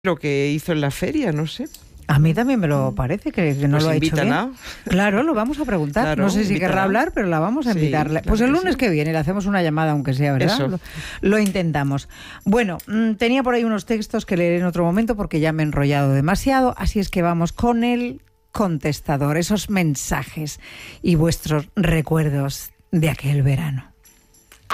lo que hizo en la feria, no sé. A mí también me lo parece, que no Pues lo ha hecho bien. invítanla. Claro, lo vamos a preguntar. Claro, No sé si invítala. querrá hablar, pero la vamos a Sí, invitarle. claro Pues el que lunes sí. que viene le hacemos una llamada, aunque sea, ¿verdad? Eso. Lo intentamos. Bueno, tenía por ahí unos textos que leeré en otro momento porque ya me he enrollado demasiado, así es que vamos con el contestador, esos mensajes y vuestros recuerdos de aquel verano.